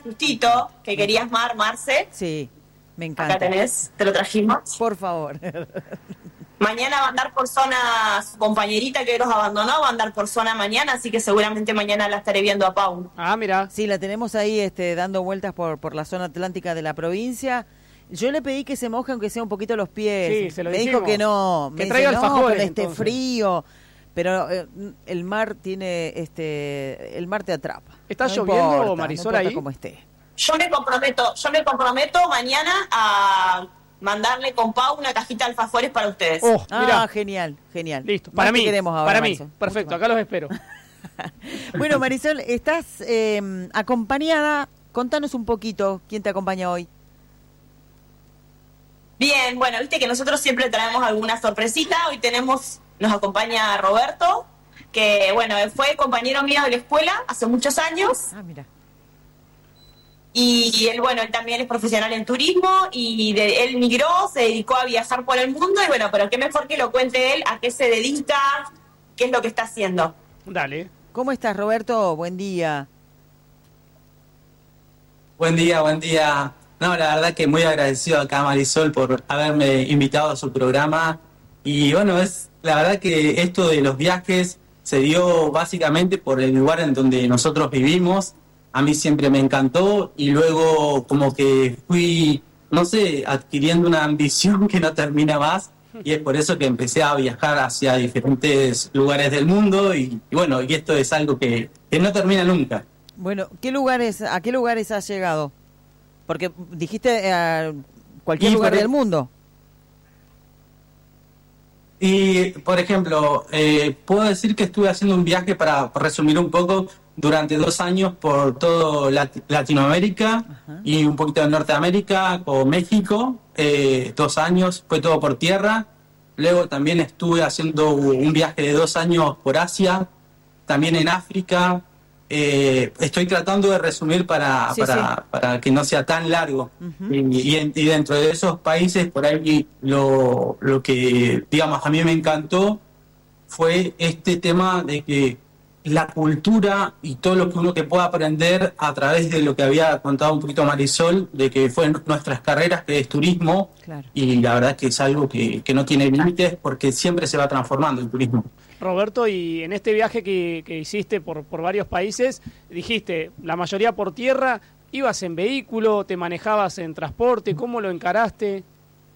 justito, que querías Marce. Sí, me encanta. Acá tenés, te lo trajimos. Por favor. Mañana va a andar por zona su compañerita que los abandonó, va a andar por zona mañana, así que seguramente mañana la estaré viendo a Pau. Ah, mira. Sí, la tenemos ahí dando vueltas por la zona atlántica de la provincia. Yo le pedí que se moje aunque sea un poquito los pies. Sí, se lo me dijimos. dijo que no. Que Me traiga dice, alfajores, con entonces. frío. Pero el mar tiene, el mar te atrapa. ¿Está No lloviendo, importa, Marisol, no importa ahí? cómo esté. Yo me comprometo mañana a mandarle con Pau una cajita de alfajores para ustedes. Oh, mirá. Genial. Listo, Más para te mí, queremos ahora, para mí. Marisol. Perfecto, Mucho acá los espero. Bueno, Marisol, estás acompañada. Contanos un poquito quién te acompaña hoy. Bien, bueno, viste que nosotros siempre traemos alguna sorpresita. Hoy nos acompaña Roberto, que bueno, fue compañero mío de la escuela hace muchos años. Ah, mira. Y él, bueno, él también es profesional en turismo y él migró, se dedicó a viajar por el mundo y bueno, pero qué mejor que lo cuente él, a qué se dedica, qué es lo que está haciendo. Dale. ¿Cómo estás, Roberto? Buen día. Buen día. No, la verdad que muy agradecido acá a Marisol por haberme invitado a su programa. Y bueno, la verdad que esto de los viajes se dio básicamente por el lugar en donde nosotros vivimos. A mí siempre me encantó y luego como que fui, no sé, adquiriendo una ambición que no termina más. Y es por eso que empecé a viajar hacia diferentes lugares del mundo y bueno, y esto es algo que no termina nunca. Bueno, ¿a qué lugares has llegado? Porque dijiste a cualquier lugar del mundo. Y, por ejemplo, puedo decir que estuve haciendo un viaje, para resumir un poco, durante 2 años por todo Latinoamérica. Ajá. Y un poquito de Norteamérica, con México, 2 años, fue todo por tierra. Luego también estuve haciendo un viaje de 2 años por Asia, también en África. Estoy tratando de resumir para que no sea tan largo. Uh-huh. Y dentro de esos países, por ahí lo que, digamos, a mí me encantó fue este tema de que la cultura y todo lo que uno que pueda aprender a través de lo que había contado un poquito Marisol, de que fue nuestras carreras, que es turismo, claro. Y la verdad que es algo que no tiene límites porque siempre se va transformando el turismo. Roberto, y en este viaje que hiciste por varios países, dijiste, la mayoría por tierra, ¿ibas en vehículo, te manejabas en transporte? ¿Cómo lo encaraste?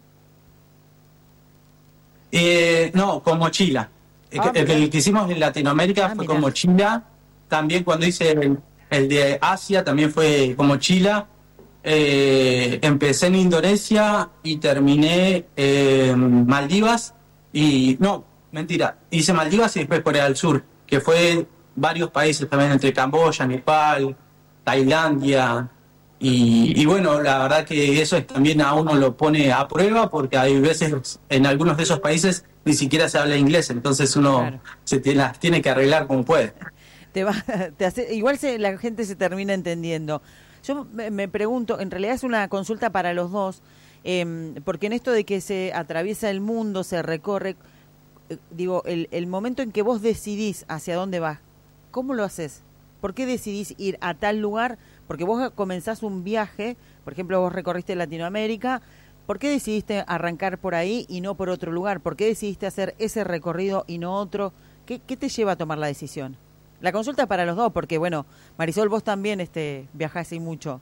No, con mochila. El que hicimos en Latinoamérica fue con mochila. También cuando hice el de Asia también fue con mochila. Empecé en Indonesia y terminé en Maldivas. Mentira, hice Maldivas y después Corea del Sur, que fue varios países también, entre Camboya, Nepal, Tailandia. Y bueno, la verdad que eso también a uno lo pone a prueba, porque hay veces en algunos de esos países ni siquiera se habla inglés, entonces uno claro. Las tiene que arreglar como puede. Igual la gente se termina entendiendo. Yo me pregunto, en realidad es una consulta para los dos, porque en esto de que se atraviesa el mundo, se recorre, digo, el momento en que vos decidís hacia dónde vas, ¿cómo lo haces? ¿Por qué decidís ir a tal lugar? Porque vos comenzás un viaje, por ejemplo, vos recorriste Latinoamérica, ¿por qué decidiste arrancar por ahí y no por otro lugar? ¿Por qué decidiste hacer ese recorrido y no otro? ¿Qué te lleva a tomar la decisión? La consulta es para los dos, porque bueno, Marisol, vos también viajás y mucho.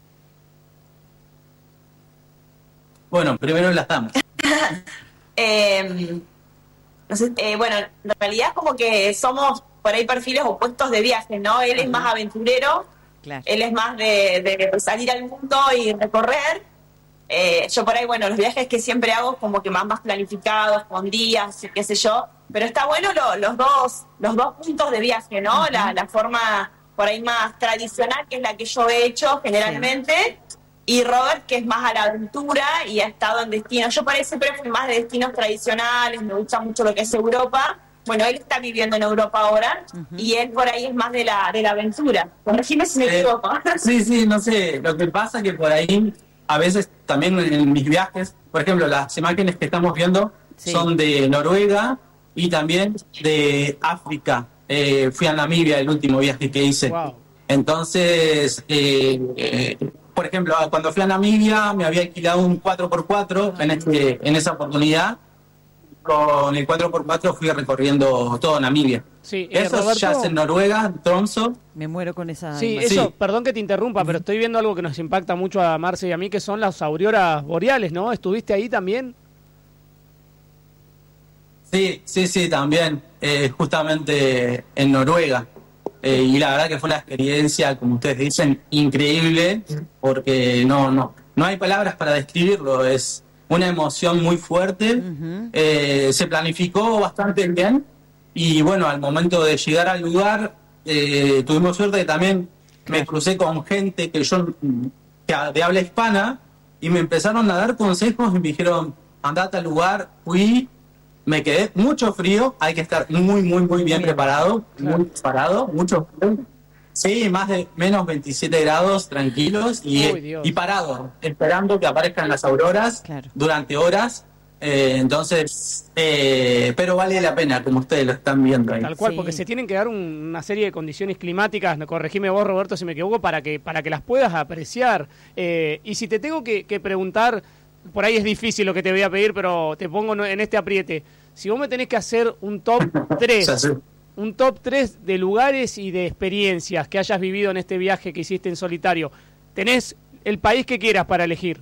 Bueno, primero las damas. No sé, bueno, en realidad como que somos por ahí perfiles opuestos de viaje, ¿no? Él es más aventurero, claro. Él es más de salir al mundo y recorrer. Yo por ahí, bueno, los viajes que siempre hago como que más planificados, con días, qué sé yo, pero está bueno los dos puntos de viaje, ¿no? Uh-huh. La forma por ahí más tradicional, que es la que yo he hecho generalmente, sí. Y Robert, que es más a la aventura y ha estado en destinos. Yo por ahí siempre fui más de destinos tradicionales, me gusta mucho lo que es Europa. Bueno, él está viviendo en Europa ahora, uh-huh. Y él por ahí es más de la aventura. Corregime si me equivoco. Sí, no sé, lo que pasa que por ahí, a veces también en mis viajes, por ejemplo, las imágenes que estamos viendo son de Noruega y también de África. Fui a Namibia el último viaje que hice. Wow. Entonces, por ejemplo, cuando fui a Namibia me había alquilado un 4x4 en esa oportunidad. Con el 4x4 fui recorriendo todo Namibia. Sí, eso Roberto, ya es en Noruega, Tromsø. Me muero con esa Sí, imagen. eso, perdón que te interrumpa, pero estoy viendo algo que nos impacta mucho a Marce y a mí, que son las auroras boreales, ¿no? ¿Estuviste ahí también? Sí, también, justamente en Noruega. Y la verdad que fue una experiencia, como ustedes dicen, increíble, porque no hay palabras para describirlo, es una emoción muy fuerte. Se planificó bastante bien y bueno, al momento de llegar al lugar tuvimos suerte que también me crucé con gente que de habla hispana y me empezaron a dar consejos y me dijeron, andate al lugar. Fui, me quedé, mucho frío, hay que estar muy bien preparado, muy preparado, mucho frío. Sí, menos 27 grados, tranquilos y parado, esperando que aparezcan las auroras durante horas. Entonces, pero vale la pena, como ustedes lo están viendo ahí. Tal cual, porque se tienen que dar una serie de condiciones climáticas, corregime vos, Roberto, si me equivoco, para que las puedas apreciar. Y si te tengo que preguntar, por ahí es difícil lo que te voy a pedir, pero te pongo en este apriete. Si vos me tenés que hacer un top 3... un top 3 de lugares y de experiencias que hayas vivido en este viaje que hiciste en solitario. Tenés el país que quieras para elegir.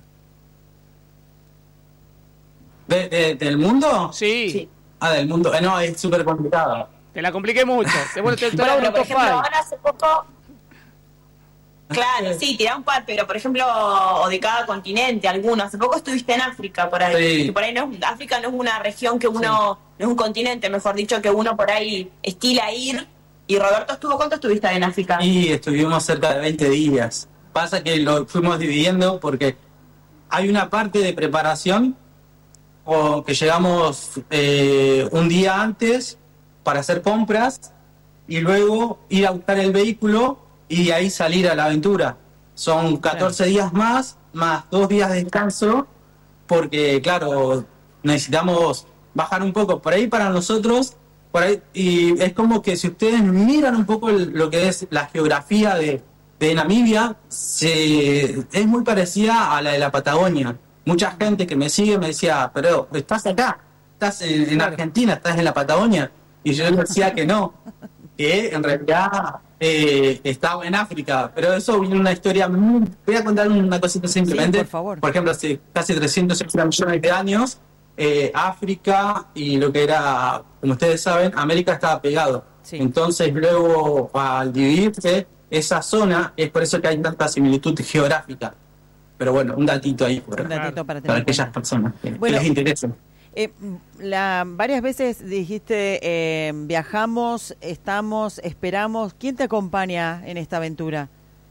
¿Del mundo? Sí. Del mundo. No, es súper complicado. Te la compliqué mucho. Te por ejemplo, ahora hace poco... Claro, sí, tirá un par, pero por ejemplo, o de cada continente, algunos. Hace poco estuviste en África, por ahí. Sí. Que por ahí África no es una región que uno, no es un continente, mejor dicho, que uno por ahí estila ir. Y Roberto ¿cuánto estuviste en África? Y estuvimos cerca de 20 días. Pasa que lo fuimos dividiendo porque hay una parte de preparación o que llegamos un día antes para hacer compras y luego ir a buscar el vehículo y de ahí salir a la aventura. Son 14 días más 2 días de descanso, porque claro, necesitamos bajar un poco. Por ahí para nosotros, y es como que si ustedes miran un poco lo que es la geografía de Namibia, es muy parecida a la de la Patagonia. Mucha gente que me sigue me decía, pero estás acá, estás en Argentina, estás en la Patagonia. Y yo decía que no, que en realidad... estaba en África, pero eso viene una historia voy a contar una cosita simplemente. Sí, por favor. Por ejemplo, hace casi 360 millones de años África y lo que era, como ustedes saben, América estaba pegado. Entonces luego al dividirse esa zona, es por eso que hay tanta similitud geográfica. Pero bueno, un datito ahí para aquellas personas que les interesa. Varias veces dijiste, viajamos, esperamos. ¿Quién te acompaña en esta aventura?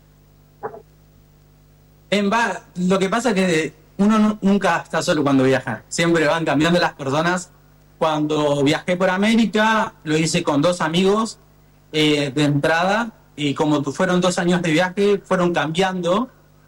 Lo que pasa es que uno nunca está solo cuando viaja. Siempre van cambiando las personas. Cuando viajé por América, lo hice con 2 amigos de entrada. Y como fueron 2 años de viaje, fueron cambiando.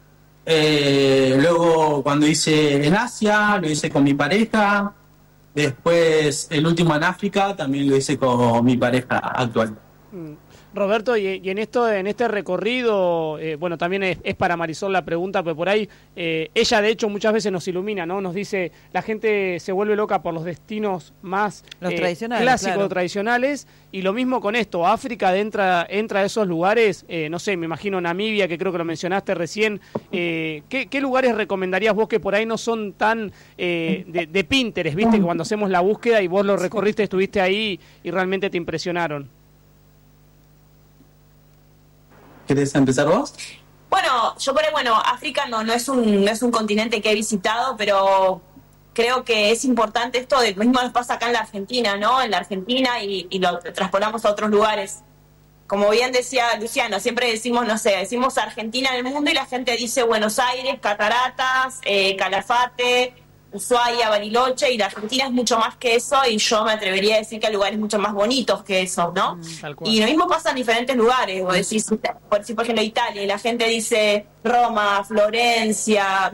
Luego, cuando hice en Asia, lo hice con mi pareja. Después, el último en África, también lo hice con mi pareja actual. Roberto, y en este recorrido, bueno, también es para Marisol la pregunta, pero por ahí ella de hecho muchas veces nos ilumina, ¿no? Nos dice, la gente se vuelve loca por los destinos más tradicionales, clásicos, tradicionales, y lo mismo con esto, África entra a esos lugares, no sé, me imagino Namibia, que creo que lo mencionaste recién. ¿Qué lugares recomendarías vos que por ahí no son tan de Pinterest, viste, que cuando hacemos la búsqueda y vos lo recorriste, estuviste ahí y realmente te impresionaron? ¿Querés empezar vos? Bueno, África no es un continente que he visitado, pero creo que es importante esto, lo mismo nos pasa acá en la Argentina, ¿no? En la Argentina y lo transportamos a otros lugares. Como bien decía Luciano, siempre decimos Argentina en el mundo y la gente dice Buenos Aires, Cataratas, Calafate, Ushuaia, Bariloche, y la Argentina es mucho más que eso, y yo me atrevería a decir que hay lugares mucho más bonitos que eso, ¿no? Y lo mismo pasa en diferentes lugares. Vos decís, por ejemplo, Italia, y la gente dice Roma, Florencia,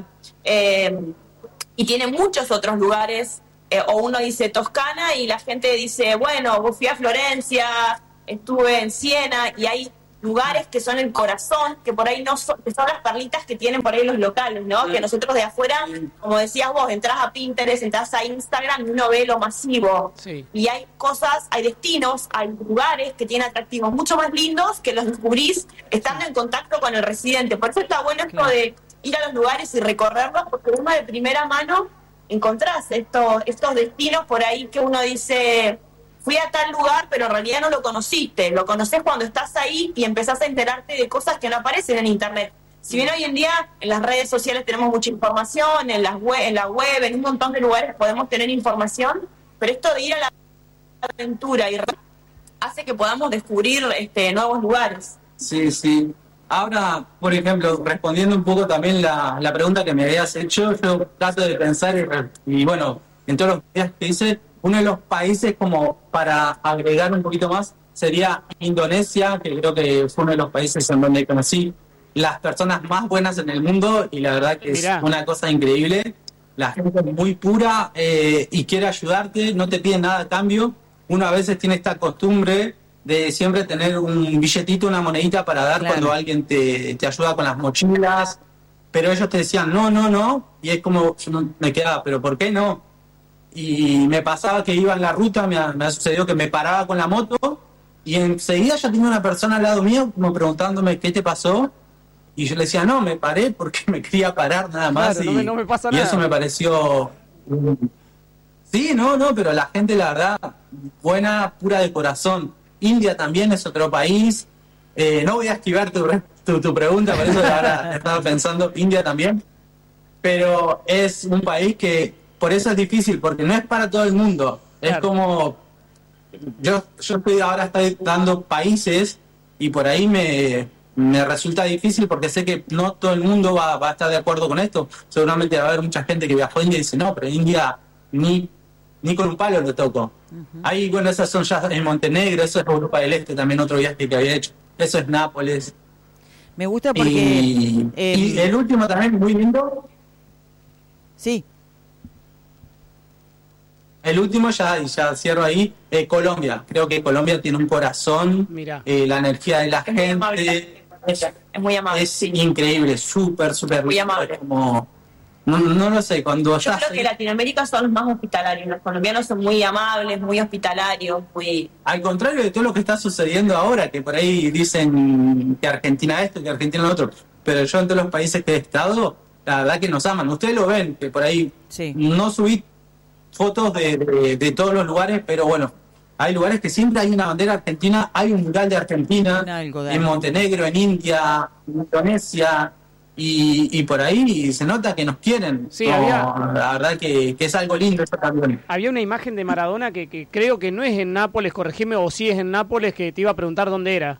y tiene muchos otros lugares, o uno dice Toscana, y la gente dice, bueno, fui a Florencia, estuve en Siena, y hay lugares que son el corazón, que por ahí no son, que son las perlitas que tienen por ahí los locales, ¿no? Que nosotros de afuera, como decías vos, entras a Pinterest, entras a Instagram y uno ve lo masivo. Sí. Y hay cosas, hay destinos, hay lugares que tienen atractivos mucho más lindos que los descubrís estando en contacto con el residente. Por eso está bueno esto de ir a los lugares y recorrerlos, porque uno de primera mano encontrás estos destinos por ahí que uno dice, fui a tal lugar, pero en realidad no lo conociste. Lo conocés cuando estás ahí y empezás a enterarte de cosas que no aparecen en internet. Si bien hoy en día en las redes sociales tenemos mucha información, en la web, en un montón de lugares podemos tener información, pero esto de ir a la aventura y hace que podamos descubrir nuevos lugares. Sí. Ahora, por ejemplo, respondiendo un poco también la pregunta que me habías hecho, yo trato de pensar y bueno, en todos los días que hice, uno de los países como para agregar un poquito más sería Indonesia, que creo que fue uno de los países en donde conocí las personas más buenas en el mundo y la verdad que es una cosa increíble. La gente es muy pura y quiere ayudarte, no te pide nada a cambio. Uno a veces tiene esta costumbre de siempre tener un billetito, una monedita para dar cuando alguien te ayuda con las mochilas, pero ellos te decían no, y es como, yo me quedaba, pero ¿por qué no? Y me pasaba que iba en la ruta, me ha sucedido que me paraba con la moto y enseguida ya tenía una persona al lado mío como preguntándome ¿qué te pasó? Y yo le decía, no, me paré porque me quería parar nada más. Claro, no me pasa nada. Y eso me pareció... Sí, no, pero la gente, la verdad, buena, pura de corazón. India también es otro país. No voy a esquivar tu pregunta, por eso ahora estaba pensando, India también. Pero es un país que, por eso es difícil, porque no es para todo el mundo. Claro. Es como... Yo estoy dando países y por ahí me resulta difícil porque sé que no todo el mundo va a estar de acuerdo con esto. Seguramente va a haber mucha gente que viajó a India y dice, no, pero India ni con un palo lo toco. Ahí, bueno, esas son ya en Montenegro, eso es Europa del Este, también otro viaje que había hecho. Eso es Nápoles. Me gusta porque... Y el último también, muy lindo. Sí. El último, ya cierro ahí, Colombia. Creo que Colombia tiene un corazón, la energía de la gente. Es muy amable. Es increíble, súper muy amable. Como, no lo sé, cuando yo creo que Latinoamérica son los más hospitalarios. Los colombianos son muy amables, muy hospitalarios, muy... Al contrario de todo lo que está sucediendo ahora, que por ahí dicen que Argentina esto, que Argentina lo otro. Pero yo en todos los países que he estado, la verdad que nos aman. Ustedes lo ven, que por ahí no subí fotos de todos los lugares, pero bueno, hay lugares que siempre hay una bandera argentina, hay un mural de Argentina, en Montenegro, en India, en Indonesia, y por ahí se nota que nos quieren. Sí, la verdad que es algo lindo eso también. Había una imagen de Maradona que creo que no es en Nápoles, corregime, o sí es en Nápoles, que te iba a preguntar dónde era.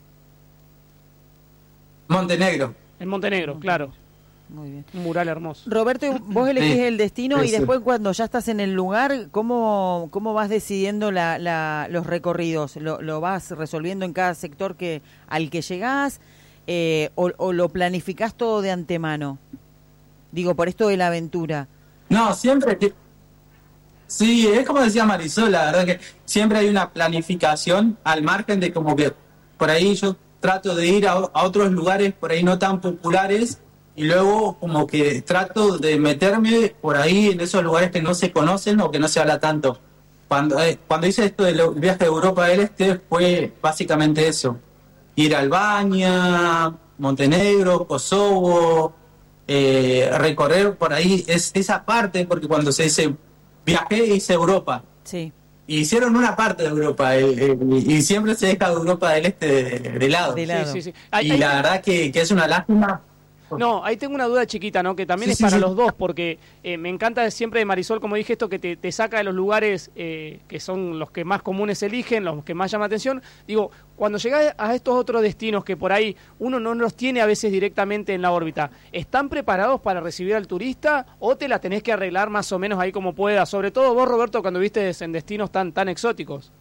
Montenegro. En Montenegro, claro. Muy bien. Un mural hermoso. Roberto, vos elegís el destino y después cuando ya estás en el lugar, ¿cómo vas decidiendo los recorridos? ¿Lo vas resolviendo en cada sector al que llegás o lo planificás todo de antemano? Digo, por esto de la aventura. No, siempre... Sí, es como decía Marisol, la verdad que siempre hay una planificación al margen de como que por ahí yo trato de ir a otros lugares por ahí no tan populares y luego como que trato de meterme por ahí en esos lugares que no se conocen o que no se habla tanto. Cuando hice esto del viaje de Europa del Este fue básicamente eso. Ir a Albania, Montenegro, Kosovo, recorrer por ahí esa parte, porque cuando se dice viajé hice Europa. Sí. Y hicieron una parte de Europa y siempre se deja Europa del Este de lado. Sí. La verdad que es una lástima. No, ahí tengo una duda chiquita, ¿no? Que también es para los dos, porque me encanta siempre de Marisol, como dije, esto que te saca de los lugares que son los que más comunes eligen, los que más llaman atención. Digo, cuando llegás a estos otros destinos que por ahí uno no los tiene a veces directamente en la órbita, ¿están preparados para recibir al turista o te la tenés que arreglar más o menos ahí como puedas? Sobre todo vos, Roberto, cuando viste en destinos tan exóticos.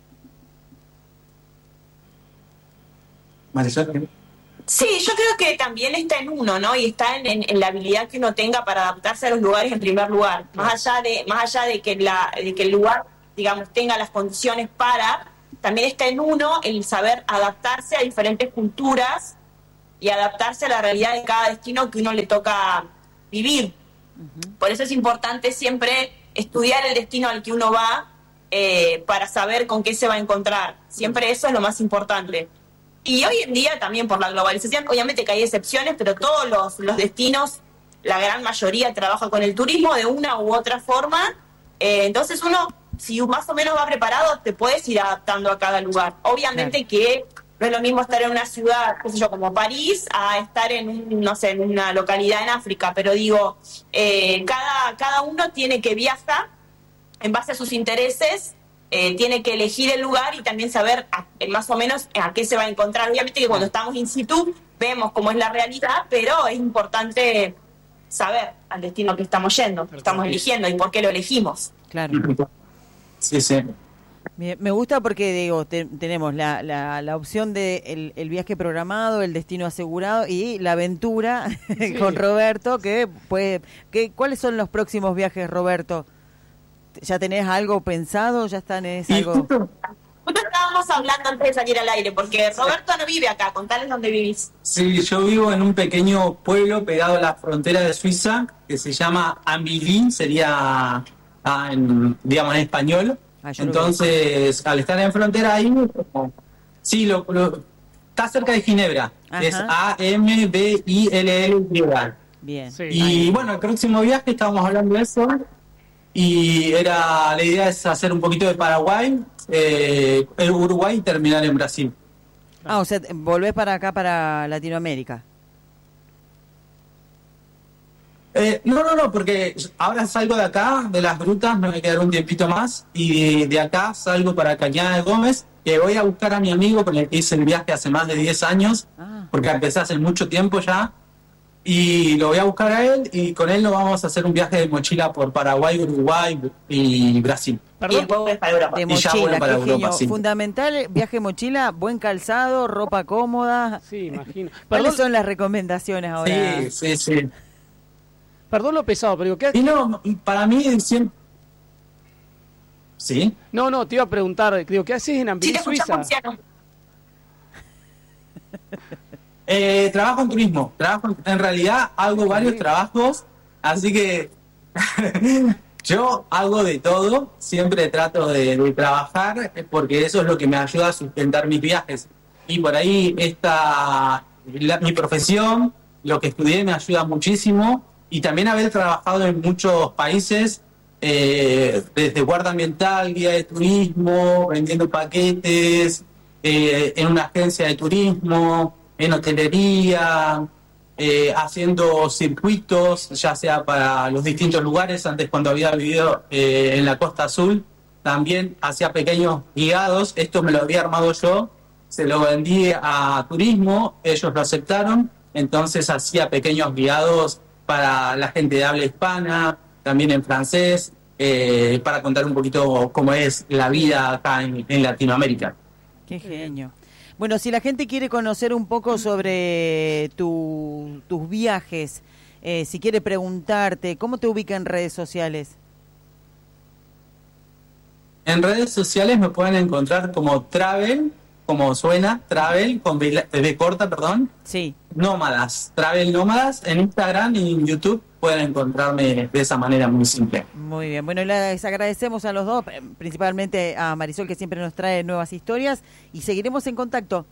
Marisol. Sí, yo creo que también está en uno, ¿no? Y está en la habilidad que uno tenga para adaptarse a los lugares en primer lugar. Más allá de que el lugar, digamos, tenga las condiciones para, también está en uno el saber adaptarse a diferentes culturas y adaptarse a la realidad de cada destino que uno le toca vivir. Por eso es importante siempre estudiar el destino al que uno va para saber con qué se va a encontrar. Siempre eso es lo más importante. Y hoy en día también por la globalización, obviamente que hay excepciones, pero todos los destinos, la gran mayoría trabaja con el turismo de una u otra forma. Entonces uno, si más o menos va preparado, te puedes ir adaptando a cada lugar. Obviamente que no es lo mismo estar en una ciudad, qué sé yo, como París, a estar en una localidad en África, pero digo, cada uno tiene que viajar en base a sus intereses, tiene que elegir el lugar y también saber más o menos a qué se va a encontrar. Obviamente que cuando estamos in situ vemos cómo es la realidad, pero es importante saber al destino que estamos yendo, que estamos eligiendo y por qué lo elegimos. Claro. Sí, sí. Me gusta porque digo tenemos la opción de el viaje programado, el destino asegurado y la aventura con Roberto, ¿cuáles son los próximos viajes, Roberto? ¿Ya tenés algo pensado? ¿Ya tenés algo? Justo estábamos hablando antes de salir al aire, porque Roberto no vive acá. Contales dónde vivís. Sí, yo vivo en un pequeño pueblo pegado a la frontera de Suiza que se llama Ambilín, sería digamos en español. Entonces, al estar en frontera ahí, sí, está cerca de Ginebra. Ajá. Es AMBILLY. Bien. Sí, y bueno, el próximo viaje estábamos hablando de eso. Y la idea es hacer un poquito de Paraguay, el Uruguay y terminar en Brasil. O sea, volvés para acá, para Latinoamérica. No, porque ahora salgo de acá, de las grutas, me voy a quedar un tiempito más, y de acá salgo para Cañada de Gómez, que voy a buscar a mi amigo con el que hice el viaje hace más de 10 años, porque empecé hace mucho tiempo ya, y lo voy a buscar a él, y con él nos vamos a hacer un viaje de mochila por Paraguay, Uruguay y Brasil. Y después para Europa. De mochila, para Europa, sí. Fundamental, viaje mochila, buen calzado, ropa cómoda. Sí, imagino. ¿Cuáles son las recomendaciones ahora? Sí. Perdón lo pesado, pero digo, ¿qué? Y no, para mí siempre... ¿Sí? No, te iba a preguntar, digo, ¿qué haces en Ambilín, Suiza? Trabajo en turismo, en realidad hago varios trabajos, así que yo hago de todo, siempre trato de trabajar porque eso es lo que me ayuda a sustentar mis viajes. Y por ahí mi profesión, lo que estudié me ayuda muchísimo, y también haber trabajado en muchos países, desde guardia ambiental, guía de turismo, vendiendo paquetes, en una agencia de turismo, en hotelería, haciendo circuitos, ya sea para los distintos lugares. Antes, cuando había vivido en la Costa Azul, también hacía pequeños guiados. Esto me lo había armado yo, se lo vendí a turismo, ellos lo aceptaron, entonces hacía pequeños guiados para la gente de habla hispana, también en francés, para contar un poquito cómo es la vida acá en Latinoamérica. Qué genio. Bueno, si la gente quiere conocer un poco sobre tus viajes, si quiere preguntarte, ¿cómo te ubica en redes sociales? En redes sociales me pueden encontrar como Travel, como suena, Travel, con B corta, perdón. Sí. Nómadas, Travel Nómadas, en Instagram y en YouTube pueden encontrarme de esa manera muy simple. Muy bien, bueno, les agradecemos a los dos, principalmente a Marisol, que siempre nos trae nuevas historias, y seguiremos en contacto.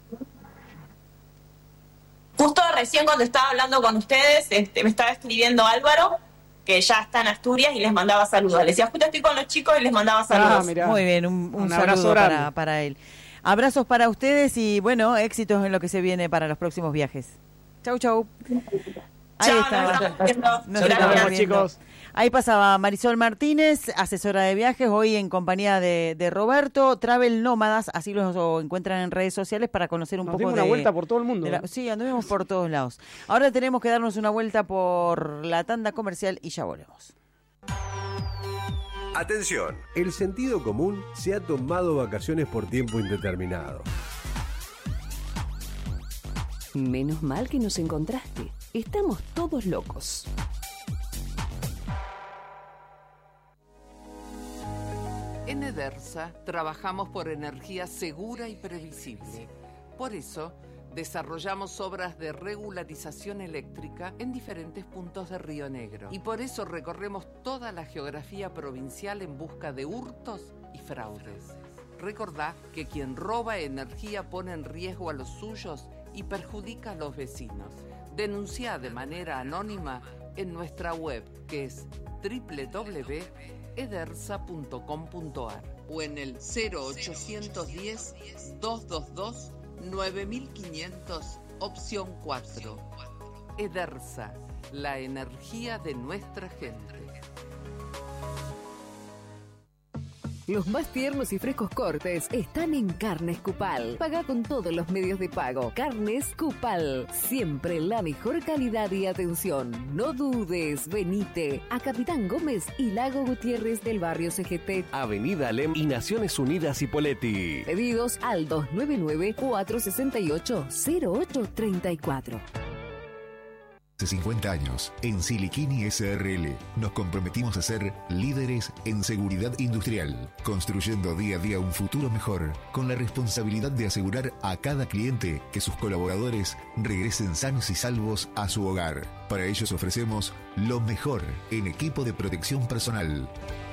Justo recién cuando estaba hablando con ustedes, me estaba escribiendo Álvaro, que ya está en Asturias, y les mandaba saludos. Les decía, justo estoy con los chicos y les mandaba saludos. Muy bien, un saludo para él. Abrazos para ustedes y, bueno, éxitos en lo que se viene para los próximos viajes. Chau. Ahí está. Gracias, chicos. Ahí pasaba Marisol Martínez, asesora de viajes, hoy en compañía de Roberto, Travel Nómadas, así los encuentran en redes sociales para conocer un poco una vuelta por todo el mundo. Sí, anduvimos por todos lados. Ahora tenemos que darnos una vuelta por la tanda comercial y ya volvemos. Atención, el sentido común se ha tomado vacaciones por tiempo indeterminado. Menos mal que nos encontraste. Estamos todos locos. En Edersa trabajamos por energía segura y previsible. Por eso, desarrollamos obras de regularización eléctrica en diferentes puntos de Río Negro. Y por eso recorremos toda la geografía provincial en busca de hurtos y fraudes. Recordá que quien roba energía pone en riesgo a los suyos y perjudica a los vecinos. Denunciá de manera anónima en nuestra web, que es www.edersa.com.ar o en el 0810-222-9500, opción 4. Edersa, la energía de nuestra gente. Los más tiernos y frescos cortes están en Carnes Cupal. Paga con todos los medios de pago. Carnes Cupal. Siempre la mejor calidad y atención. No dudes, venite a Capitán Gómez y Lago Gutiérrez del barrio CGT. Avenida Alem y Naciones Unidas Ipoleti. Pedidos al 299-468-0834. Hace 50 años, en Siliquini SRL, nos comprometimos a ser líderes en seguridad industrial, construyendo día a día un futuro mejor, con la responsabilidad de asegurar a cada cliente que sus colaboradores regresen sanos y salvos a su hogar. Para ellos ofrecemos lo mejor en equipo de protección personal.